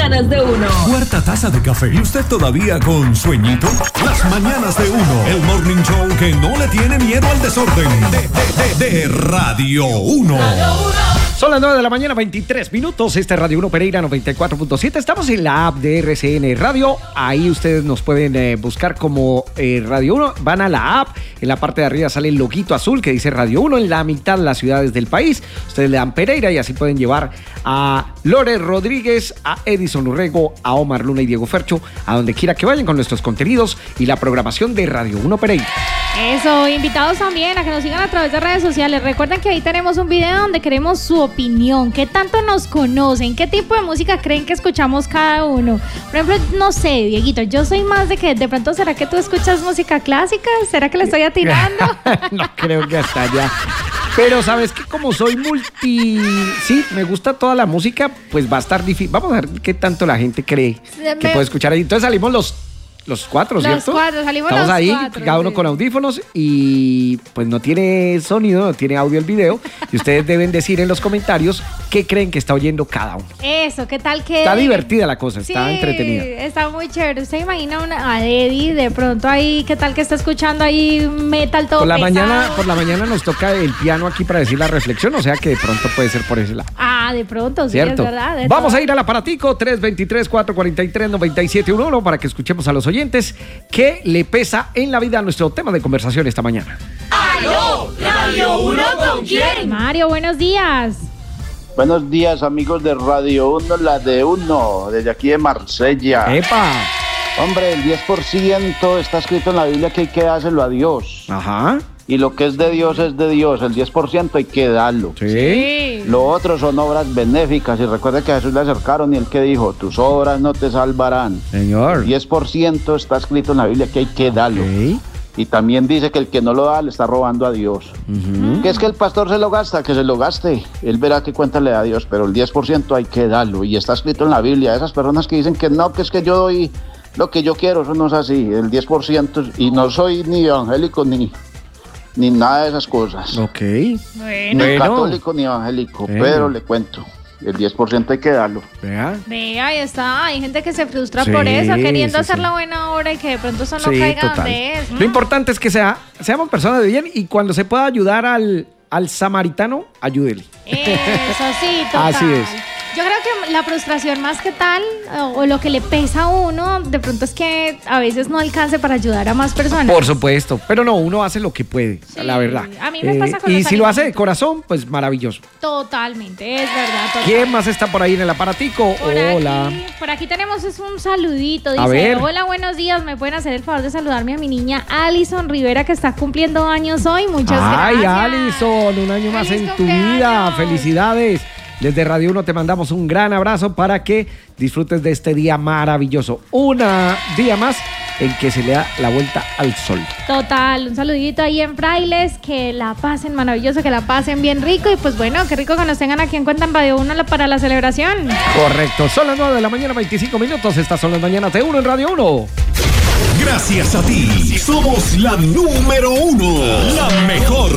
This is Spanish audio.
mañanas de Uno. Cuarta taza de café y usted todavía con sueñito. Las mañanas de Uno, el morning show que no le tiene miedo al desorden. De Radio 1. Son las 9 de la mañana, 23 minutos. Este es Radio 1 Pereira 94.7. Estamos en la app de RCN Radio. Ahí ustedes nos pueden buscar como Radio 1. Van a la app. En la parte de arriba sale el loguito azul que dice Radio 1 en la mitad de las ciudades del país. Ustedes le dan Pereira y así pueden llevar a Lore Rodríguez, a Edison Urrego, a Omar Luna y Diego Fercho, a donde quiera que vayan con nuestros contenidos y la programación de Radio 1 Pereira. Eso, invitados también a que nos sigan a través de redes sociales. Recuerden que ahí tenemos un video donde queremos su opinión. ¿Qué tanto nos conocen? ¿Qué tipo de música creen que escuchamos cada uno? Por ejemplo, no sé, Dieguito, yo soy más de que de pronto, ¿será que tú escuchas música clásica? ¿Será que le estoy atinando? No creo que hasta allá. Pero sabes que como soy sí, me gusta toda la música, pues va a estar difícil. Vamos a ver qué tanto la gente cree que puede escuchar ahí. Entonces salimos los cuatro, ¿cierto? Los cuatro, salimos Estamos los ahí, cuatro, cada uno sí. con audífonos y pues no tiene sonido, no tiene audio el video. Y ustedes deben decir en los comentarios qué creen que está oyendo cada uno. Eso, ¿qué tal que...? Está divertida la cosa, Sí, está entretenida. está muy chévere. ¿Usted imagina a Eddie de pronto ahí, qué tal que está escuchando ahí metal todo Por la pesado? mañana nos toca el piano aquí para decir la reflexión, o sea que de pronto puede ser por ese lado. Ah, de pronto, sí, ¿Cierto? es verdad. Vamos a ir al aparatico 323-443-9711 para que escuchemos a los oyentes qué le pesa en la vida a nuestro tema de conversación esta mañana. ¡Aló! ¿Radio 1 con quién? Mario, buenos días. Buenos días, amigos de Radio 1, la de Uno, desde aquí de Marsella. ¡Epa! Hombre, el 10% está escrito en la Biblia que hay que dárselo a Dios. Ajá. Y lo que es de Dios es de Dios. El 10% hay que darlo. Sí. Lo otro son obras benéficas. Y recuerde que a Jesús le acercaron y él que dijo, tus obras no te salvarán. Señor. 10% está escrito en la Biblia que hay que darlo. Okay. Y también dice que el que no lo da le está robando a Dios. Uh-huh. Que es que el pastor se lo gasta, que se lo gaste. Él verá qué cuenta le da a Dios, pero el 10% hay que darlo. Y está escrito en la Biblia. Esas personas que dicen que no, que es que yo doy lo que yo quiero, eso no es así. El 10%, y no soy ni evangélico ni nada de esas cosas. Ok. Ni católico ni evangélico, pero le cuento. El 10% hay que darlo. Vea. Ve, ahí está. Hay gente que se frustra Sí, por eso, queriendo sí, hacer sí. la buena obra y que de pronto eso no Sí, caiga total. donde es. Lo importante es que seamos personas de bien y cuando se pueda ayudar al samaritano, ayúdele. Eso sí, total. Así es. Yo creo que la frustración más que tal, o lo que le pesa a uno, de pronto es que a veces no alcance para ayudar a más personas. Por supuesto, pero no, uno hace lo que puede, Sí, la verdad. a mí me pasa con y los si lo hace de alimentos. corazón, pues maravilloso. Totalmente, es verdad. Total. ¿Quién más está por ahí en el aparatico? Hola. Por aquí tenemos un saludito. A Dice, ver. hola, buenos días. ¿Me pueden hacer el favor de saludarme a mi niña Alison Rivera, que está cumpliendo años hoy? Muchas Ay, gracias. Alison, un año más ¡Feliz en tu vida. cumpleaños! Felicidades. Desde Radio 1 te mandamos un gran abrazo para que disfrutes de este día maravilloso. Un día más en que se le da la vuelta al sol. Total, un saludito ahí en Frailes, que la pasen maravilloso, que la pasen bien rico y pues bueno, qué rico que nos tengan aquí en cuenta en Radio 1 para la celebración. Correcto, son las 9 de la mañana, 25 minutos. Estas son las mañanas de 1 en Radio 1. Gracias a ti, somos la número 1. La mejor.